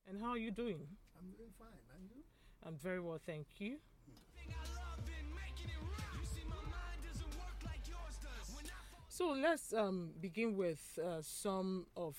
And how are you doing? I'm doing fine. And you? I'm very well, thank you. So let's begin with some of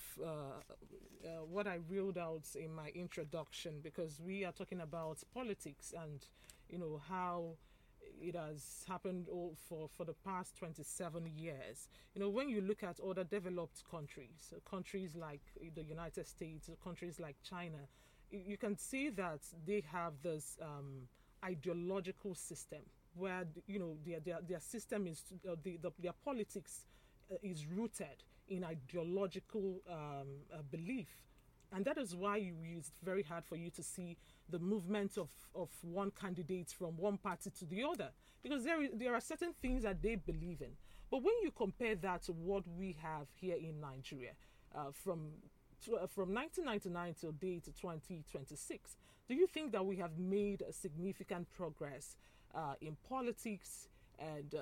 what I reeled out in my introduction, because we are talking about politics and how it has happened for the past 27 years. When you look at other developed countries, countries like the United States, countries like China, you can see that they have this ideological system where their system is their politics is rooted in ideological belief, and that is why it's very hard for you to see the movement of one candidate from one party to the other, because there are certain things that they believe in. But when you compare that to what we have here in Nigeria, from 1999 till date to 2026, do you think that we have made a significant progress in politics? And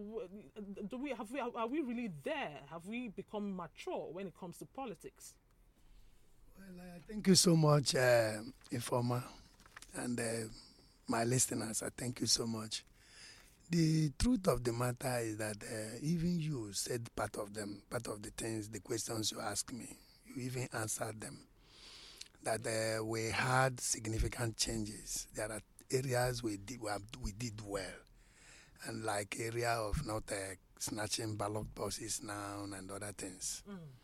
are we really there? Have we become mature when it comes to politics? Well, thank you so much, Informer, and my listeners. I thank you so much. The truth of the matter is that even you said part of the things, the questions you asked me, you even answered them. That we had significant changes. There are areas we did well, and like area of not snatching ballot boxes now and other things.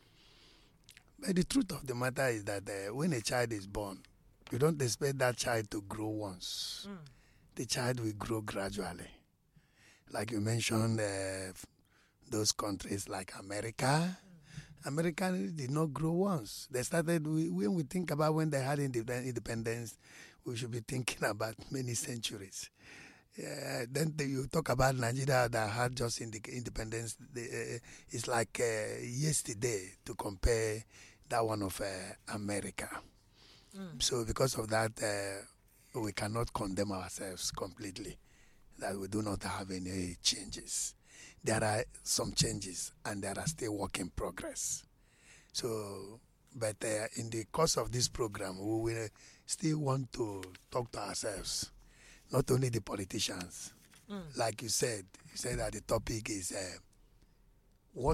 But the truth of the matter is that when a child is born, you don't expect that child to grow once. The child will grow gradually. Like you mentioned, those countries like America. America did not grow once. They started, when we think about when they had independence, we should be thinking about many centuries. Then you talk about Nigeria that had just independence. It's like yesterday to compare that one of America. So because of that, we cannot condemn ourselves completely that we do not have any changes. There are some changes and there are still work in progress. So, but in the course of this program, we will still want to talk to ourselves, not only the politicians. Like you said that the topic is what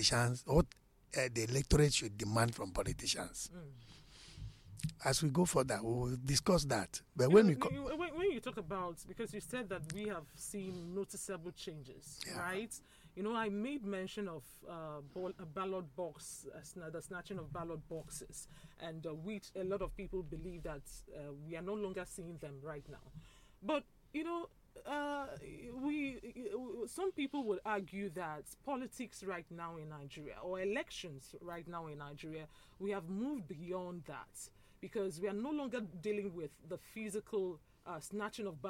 the electorate should demand from politicians. As we go further, we will discuss that. But when you talk about, because you said that we have seen noticeable changes, right? I made mention of a ballot box, the snatching of ballot boxes, and which a lot of people believe that we are no longer seeing them right now. But some people would argue that politics right now in Nigeria, or elections right now in Nigeria, we have moved beyond that, because we are no longer dealing with the physical snatching of